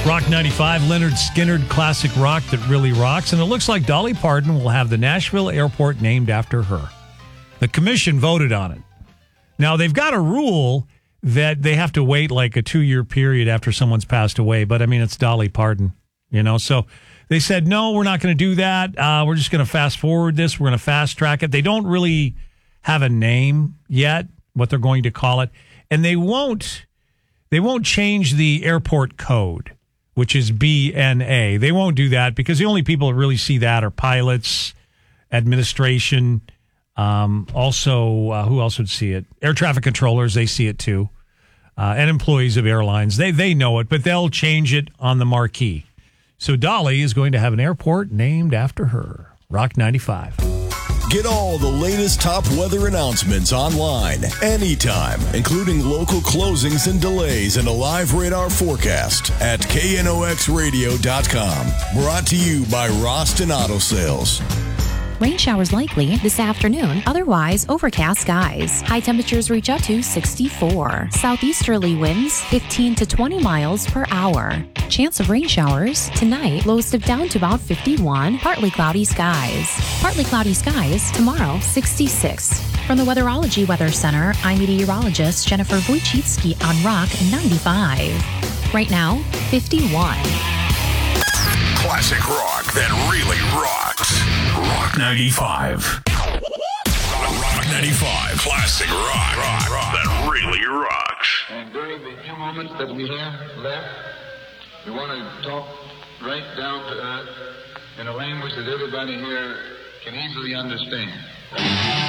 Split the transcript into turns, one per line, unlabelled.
Rock 95, Leonard Skinner, classic rock that really rocks. And it looks like Dolly Parton will have the Nashville airport named after her. The commission voted on it. Now, they've got a rule that they have to wait like a 2-year period after someone's passed away. But, I mean, it's Dolly Parton, you know. So they said, no, we're not going to do that. We're just going to fast forward this. We're going to fast track it. They don't really have a name yet, what they're going to call it. And they won't change the airport code, which is BNA. They won't do that because the only people that really see that are pilots, administration, also, who else would see it? Air traffic controllers, they see it too, and employees of airlines. They know it, but they'll change it on the marquee. So Dolly is going to have an airport named after her. Rock 95.
Get all the latest top weather announcements online, anytime, including local closings and delays and a live radar forecast at knoxradio.com. Brought to you by Roston Auto Sales.
Rain showers likely this afternoon, otherwise overcast skies. High temperatures reach up to 64. Southeasterly winds 15 to 20 miles per hour. Chance of rain showers tonight, lows dip down to about 51. Partly cloudy skies. Partly cloudy skies tomorrow, 66. From the Weatherology Weather Center, I'm meteorologist Jennifer Wojcicki on Rock 95. Right now, 51.
Classic rock that really rocks. Rock 95. Rock 95. Classic rock that really rocks.
And during the few moments that we have left, we want to talk right down to earth in a language that everybody here can easily understand.